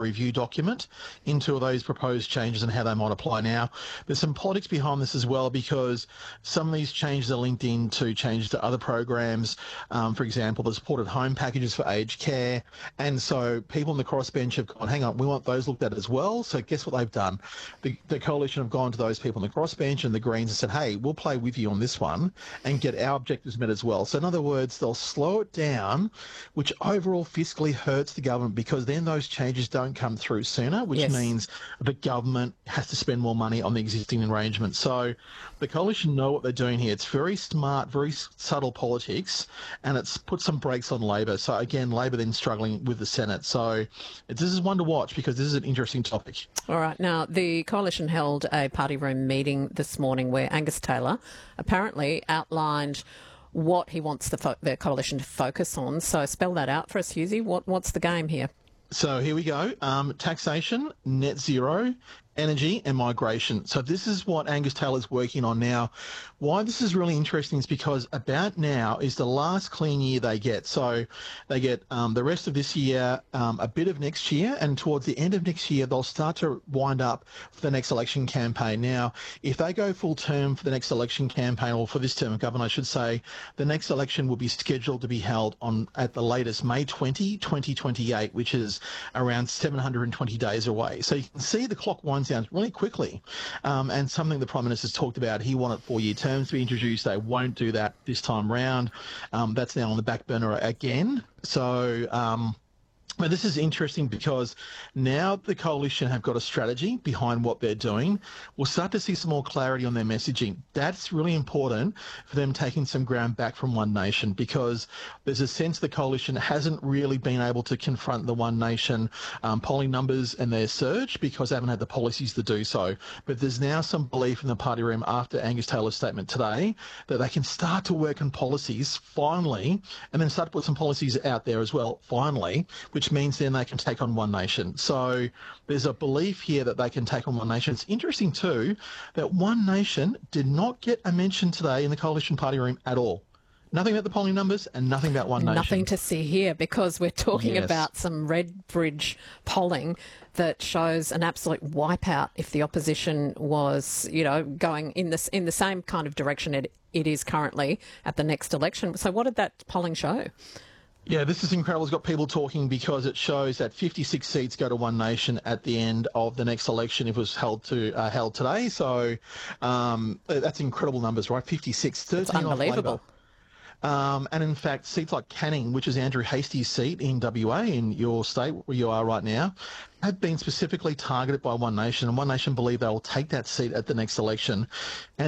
review document into those proposed changes and how they might apply. Now, there's some politics behind this as well, because some of these changes are linked into changes to other programs. For example, the supported home packages for aged care. And so people on the crossbench have gone, hang on, we want those looked at as well. So guess what they've done? The coalition have gone to those people on the crossbench and the Greens and said, hey, we'll play with you on this one and get our objectives met as well. So in other words, they'll slow it down, which overall fiscally hurts the government, because then those changes don't come through sooner, which means the government has to spend more money on the existing arrangement. So the coalition know what they're doing here. It's very smart, very subtle politics, and it's put some brakes on Labor. So again, Labor then struggling with the Senate. So this is one to watch, because this is an interesting topic. All right. Now, the coalition held a party room meeting this morning where Angus Taylor apparently outlined what he wants the coalition to focus on. So spell that out for us, Hughesy. What's the game here? So here we go. Taxation, net zero, energy and migration. So this is what Angus Taylor's working on now. Why this is really interesting is because about now is the last clean year they get. So they get the rest of this year, a bit of next year, and towards the end of next year, they'll start to wind up for the next election campaign. Now, if they go full term for the next election campaign, or for this term of government, I should say, the next election will be scheduled to be held on, at the latest, May 20, 2028, which is around 720 days away. So you can see the clock winds down really quickly. And something the Prime Minister's talked about, he wanted 4-year terms to be introduced. They won't do that this time round. That's now on the back burner again. So but this is interesting because now the coalition have got a strategy behind what they're doing. We'll start to see some more clarity on their messaging. That's really important for them taking some ground back from One Nation, because there's a sense the coalition hasn't really been able to confront the One Nation polling numbers and their surge, because they haven't had the policies to do so. But there's now some belief in the party room after Angus Taylor's statement today that they can start to work on policies finally, and then start to put some policies out there as well finally, which means then they can take on One Nation. So there's a belief here that they can take on One Nation. It's interesting too that One Nation did not get a mention today in the coalition party room at all. Nothing about the polling numbers and nothing about One Nation. Nothing to see here, because we're talking about some Redbridge polling that shows an absolute wipeout if the opposition was, going in the same kind of direction it is currently at the next election. So what did that polling show? Yeah, this is incredible. It's got people talking, because it shows that 56 seats go to One Nation at the end of the next election if it was held today. So that's incredible numbers, right? 56, 13 it's unbelievable. And in fact, seats like Canning, which is Andrew Hastie's seat in WA, in your state where you are right now, have been specifically targeted by One Nation, and One Nation believe they will take that seat at the next election. And